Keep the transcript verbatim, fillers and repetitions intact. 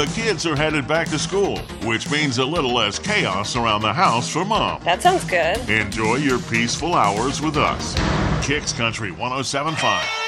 The kids are headed back to school, which means a little less chaos around the house for Mom. That sounds good. Enjoy your peaceful hours with us. Kicks Country one oh seven point five.